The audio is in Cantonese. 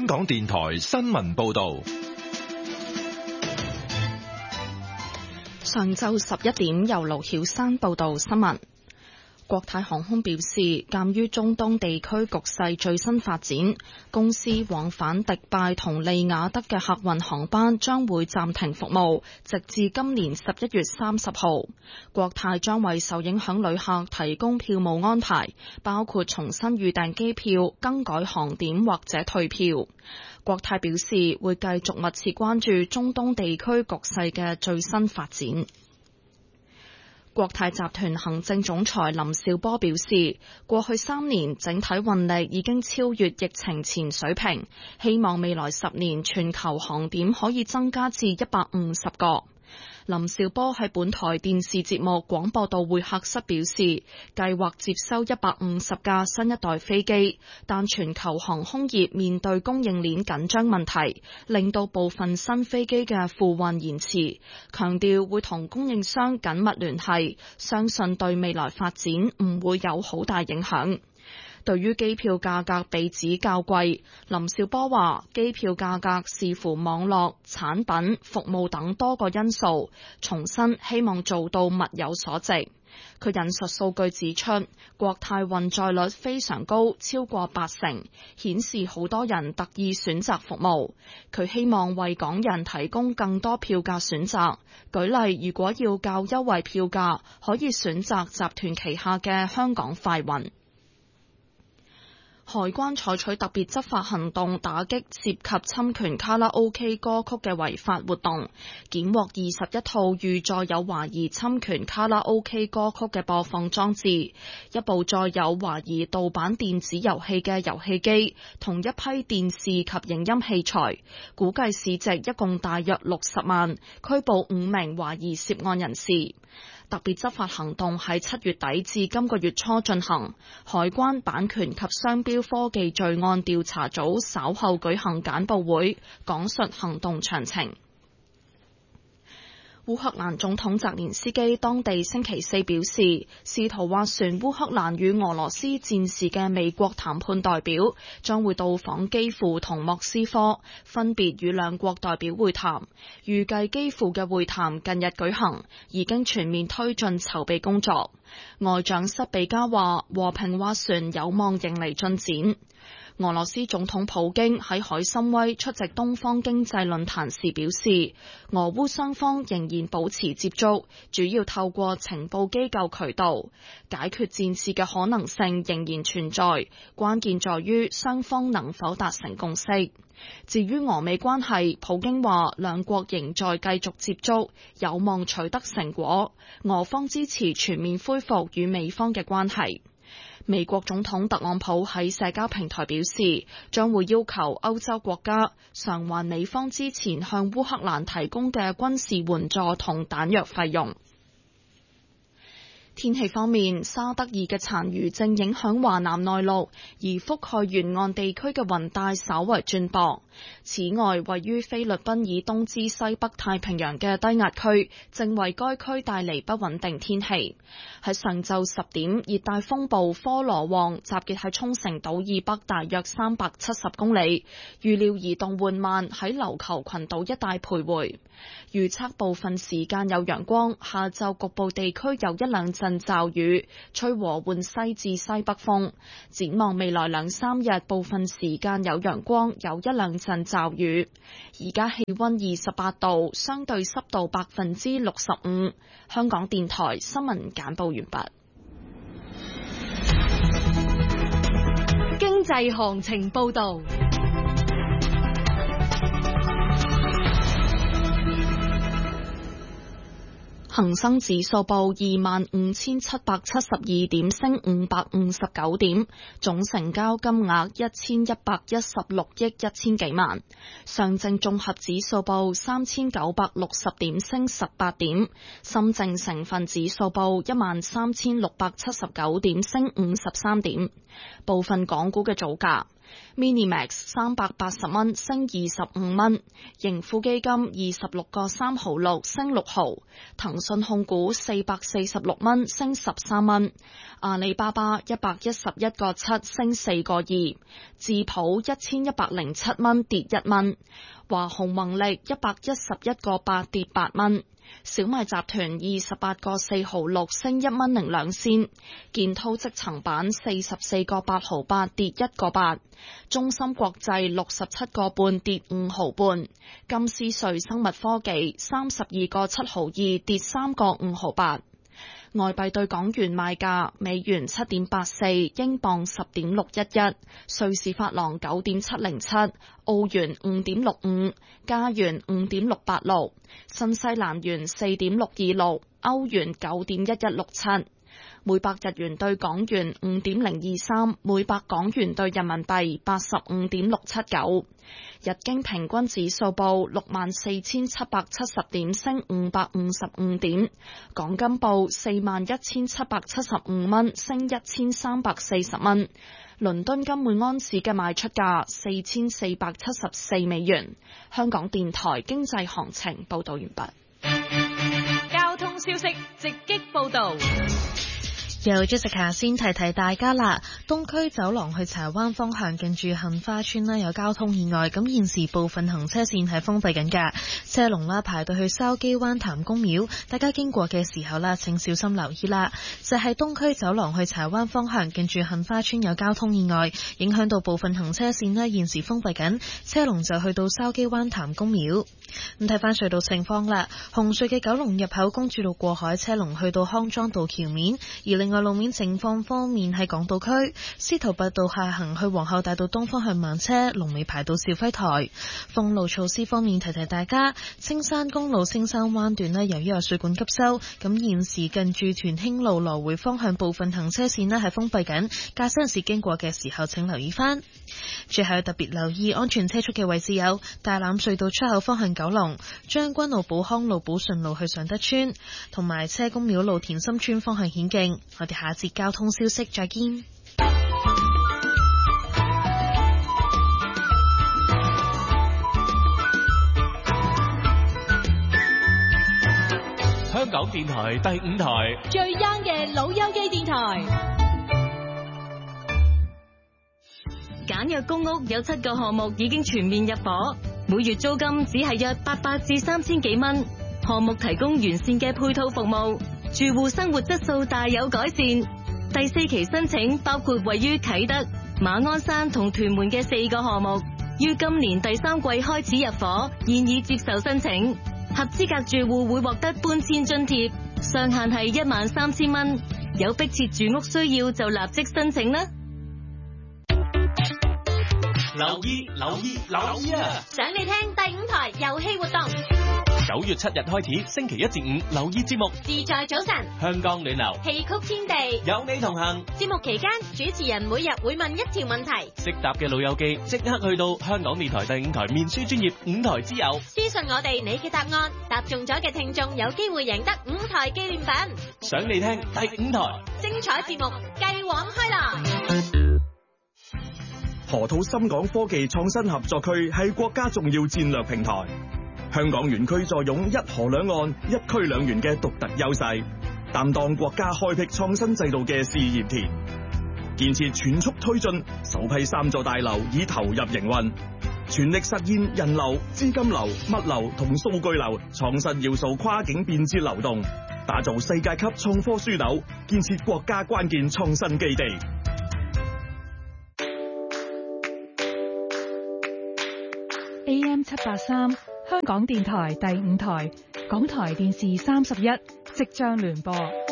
香港電台新聞報道。 上晝11點，由盧曉珊報道新聞。國泰航空表示，鑒於中東地區局勢最新發展，公司往返迪拜同利雅得嘅客運航班將會暫停服務，直至今年11月30號。國泰將為受影響旅客提供票務安排，包括重新預訂機票、更改航點或者退票。國泰表示會繼續密切關注中東地區局勢嘅最新發展。國泰集團行政總裁林紹波表示，過去3年整體運力已經超越疫情前水平，希望未來10年全球航點可以增加至150個。林紹波喺本台電視節目廣播道會客室表示，計劃接收150架新一代飛機，但全球航空業面對供應鏈緊張問題，令到部分新飛機嘅付運延遲，強調會同供應商緊密聯繫，相信對未來發展唔會有好大影響。對於機票價格被指較貴，林紹波話機票價格視乎網絡、產品、服務等多個因素，重申希望做到物有所值。佢引述數據指出，國泰運載率非常高，超過80%，顯示好多人特意選擇服務。佢希望為港人提供更多票價選擇，舉例如果要較優惠票價，可以選擇集團旗下嘅香港快運。海關採取特別執法行動，打擊涉及侵權卡拉 OK 歌曲嘅違法活動，檢獲21套預載有懷疑侵權卡拉 OK 歌曲嘅播放裝置，一部載有懷疑盜版電子遊戲嘅遊戲機，同一批電視及影音器材，估計市值一共大約60萬，拘捕5名懷疑涉案人士。特別執法行動喺7月底至今個月初進行，海關版權及商標科技罪案調查組稍後舉行簡報會，講述行動詳情。烏克蘭總統澤連斯基當地星期四表示，試圖斡旋烏克蘭與俄羅斯戰事嘅美國談判代表將會到訪基輔同莫斯科，分別與兩國代表會談。預計基輔嘅會談近日舉行，已經全面推進籌備工作。外長塞比加話，和平斡旋有望迎嚟進展。俄羅斯總統普京喺海參崴出席東方經濟論壇時表示，俄烏雙方仍然保持接觸，主要透過情報機構渠道。解決戰事嘅可能性仍然存在，關鍵在於雙方能否達成共識。至於俄美關係，普京話兩國仍在繼續接觸，有望取得成果。俄方支持全面恢復與美方嘅關係。美國總統特朗普喺社交平台表示，將會要求歐洲國家償還美方之前向烏克蘭提供嘅軍事援助同彈藥費用。天氣方面，沙德爾嘅殘餘正影響華南內陸，而覆蓋沿岸地區嘅雲帶稍為轉薄。此外，位於菲律賓以東至西北太平洋嘅低壓區正為該區帶嚟不穩定天氣。喺上晝10點，熱帶風暴科羅旺集結喺沖繩島以北大約370公里，預料移動緩慢喺琉球群島一帶徘徊。預測部分時間有陽光，下晝局部地區有一兩陣驟雨，吹和緩西至西北風。展望未來2-3日，部分時間有陽光，有一兩陣驟雨。而家氣溫28度，相對濕度65%。香港電台新聞簡報完畢。 經濟行情報道。 恒生指數報25,772點，升559點，總成交金額1116億1000幾萬。上證綜合指數報3960點，升18點。深證成分指數報13679點，升53點。部分港股嘅早價。 Minimax 380蚊升25蚊，盈富基金26個3毫6升6毫，騰訊控股446蚊升13蚊，阿里巴巴111個7升4個2，智普1107蚊跌1蚊，華虹宏力111個8跌8蚊。小米集團28個4毫6升1蚊零2仙，建滔積層板44個8毫8跌1個8，中芯國際67個半跌5毫半，金斯瑞生物科技32個7毫2跌3個5毫8。外幣對港元賣價：美元7.84，英鎊10.611，瑞士法郎9.707，澳元5.65，加元5.686，新西蘭元4.626，歐元9.1167。每百日元對港元5.023，每百港元對人民幣85.679。日經平均指數報64,770點，升555點。港金報41,775蚊，升1340蚊。倫敦金每安士嘅賣出價4474美元。香港電台經濟行情報道完畢。 交通消息直擊報道。 由 Jessica 先提提大家啦，東區走廊去柴灣方向近住杏花村啦，有交通意外，咁現時部分行車線係封閉緊㗎，車龍啦排到去筲箕灣譚公廟，大家經過嘅時候啦，請小心留意啦。就係東區走廊去柴灣方向近住杏花村有交通意外，影響到部分行車線啦，現時封閉緊，車龍就去到筲箕灣譚公廟。咁睇翻隧道情況啦，紅隧嘅九龍入口公主道過海車龍去到康莊道橋面，而另外路面情況方面喺港島區司徒拔道下行去皇后大道東方向慢車，龍尾排到兆輝台。封路措施方面提提大家，青山公路青山灣段呢，由於有水管急修，咁現時近住屯興路來回方向部分行車線呢係封閉緊，駕駛人士經過嘅時候請留意翻。最後特別留意安全車速嘅位置有大欖隧道出口方向九龍、將軍澳寶康路寶順路去尚德村，同埋車公廟路田心村方向顯徑。我哋下節交通消息再見。 香港電台第5台最 young 嘅老友記電台。簡約公屋有7個項目已經全面入伙，每月租金只係約800至3000幾蚊。項目提供完善嘅配套服務，住戶生活質素大有改善。第4期申請包括位於啟德、馬鞍山同屯門嘅4個項目，於今年第3季開始入伙，現已接受申請。合資格住戶會獲得搬遷津貼，上限係13000蚊。有迫切住屋需要就立即申請啦。 留意啊！ 想你聽第5台遊戲活動 ，9月7日開始，星期1至5留意節目， 自在早晨， 香港暖流， 戲曲天地， 有你同行。 節目期間，主持人每日會問1條問題， 識答嘅老友記即刻去到香港電台第5台面書專頁5台之友， 私信我哋你嘅答案，答中咗嘅聽眾有機會贏得5台紀念品。 想你聽第5台， 精彩節目繼往開來。 河套深港科技創新合作區係國家重要戰略平台，香港園區坐擁一河兩岸、一區兩園嘅獨特優勢，擔當國家開闢創新制度嘅試驗田。建設全速推進，首批3座大樓已投入營運，全力實現人流、資金流、物流同數據流創新要素跨境便捷流動，打造世界級創科樞紐，建設國家關鍵創新基地。 AM 783，香港電台第5台，港台電視31，即將聯播。